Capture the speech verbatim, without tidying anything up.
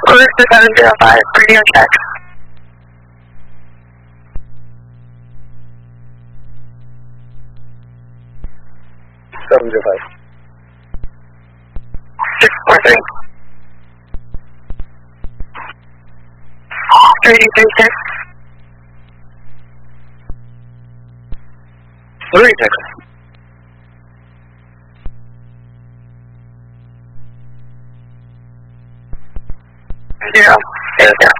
Cruise to seven zero five, radio check. seven zero five. six four three. three three six. three six. Zero, zero, zero.